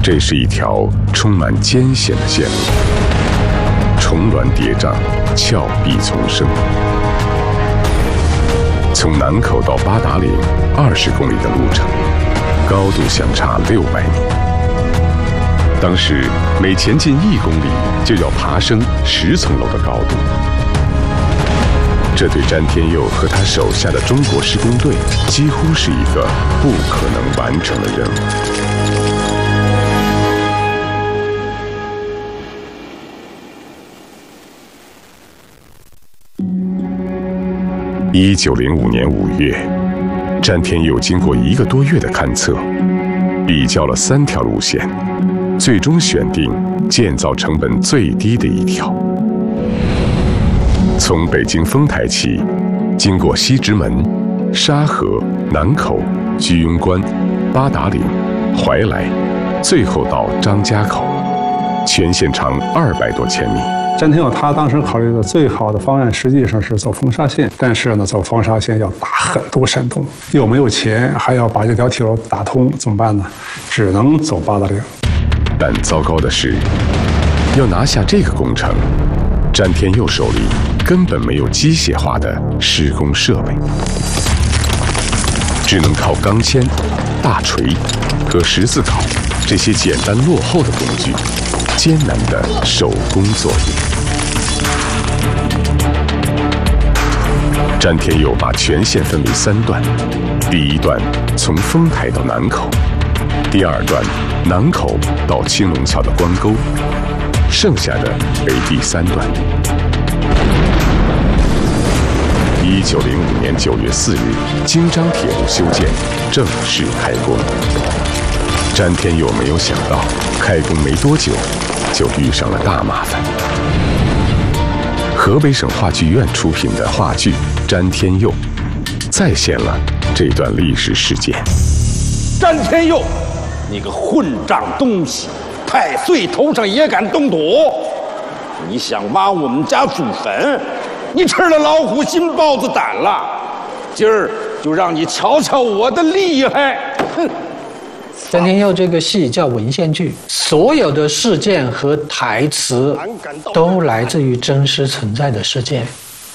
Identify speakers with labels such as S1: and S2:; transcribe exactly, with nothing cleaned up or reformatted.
S1: 这是一条充满艰险的线路，重峦叠嶂，峭壁丛生。从南口到八达岭二十公里的路程，高度相差六百米。当时每前进一公里就要爬升十层楼的高度，这对詹天佑和他手下的中国施工队几乎是一个不可能完成的任务。一九零五年五月，詹天佑经过一个多月的勘测，比较了三条路线，最终选定建造成本最低的一条。从北京丰台起，经过西直门、沙河、南口、居庸关、八达岭、怀来，最后到张家口，全线长二百多千米。
S2: 詹天佑他当时考虑的最好的方案实际上是走风沙线，但是呢，走风沙线要打很多山洞，又没有钱，还要把这条铁路打通，怎么办呢？只能走八达岭。
S1: 但糟糕的是，要拿下这个工程，詹天佑手里根本没有机械化的施工设备，只能靠钢钎、大锤和十字镐这些简单落后的工具，艰难的手工作业。詹天佑把全线分为三段，第一段从丰台到南口，第二段南口到青龙桥的关沟，剩下的为第三段。一九零五年九月四日，京张铁路修建正式开工。詹天佑没有想到，开工没多久，就遇上了大麻烦。河北省话剧院出品的话剧《詹天佑》，再现了这段历史事件。
S3: 詹天佑，你个混账东西，太岁头上也敢动土！你想挖我们家祖坟，你吃了老虎心豹子胆了。今儿就让你瞧瞧我的厉害！哼！
S4: 詹天佑这个戏叫文献剧，所有的事件和台词都来自于真实存在的事件。